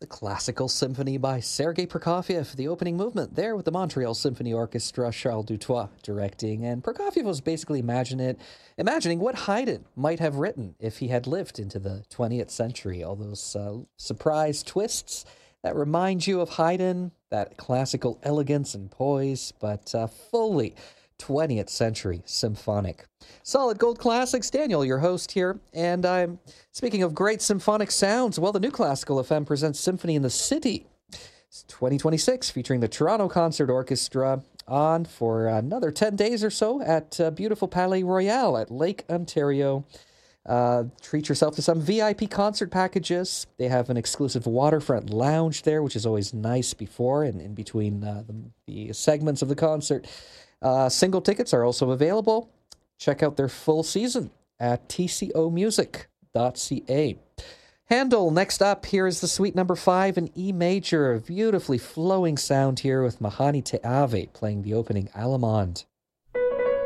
the Classical Symphony by Sergei Prokofiev, the opening movement there with the Montreal Symphony Orchestra, Charles Dutoit directing. And Prokofiev was basically imagining what Haydn might have written if he had lived into the 20th century. All those surprise twists that remind you of Haydn, that classical elegance and poise, but fully 20th century symphonic. Solid Gold Classics, Daniel, your host here, and I'm speaking of great symphonic sounds. Well, the New Classical FM presents Symphony in the City. It's 2026, featuring the Toronto Concert Orchestra on for another 10 days or so at beautiful Palais Royal at Lake Ontario. Treat yourself to some VIP concert packages. They have an exclusive waterfront lounge there, which is always nice before and in between the segments of the concert. Single tickets are also available. Check out their full season at tcomusic.ca. Handel, next up, here is the Suite Number 5 in E major. Beautifully flowing sound here with Mahani Te Ave playing the opening Allemande.